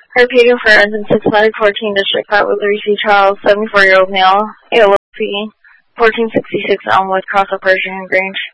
Repeating for engine 6514 District 503C Charles, 74-year-old male, ALOP, 1466 Elmwood, Cross of Pershing, Grange.